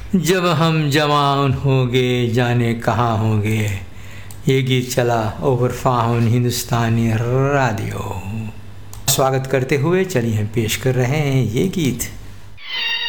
जब हम जवान होंगे जाने कहाँ होंगे। ये गीत चला ओवर फाउन हिंदुस्तानी रेडियो। स्वागत करते हुए चलिए पेश कर रहे हैं ये गीत।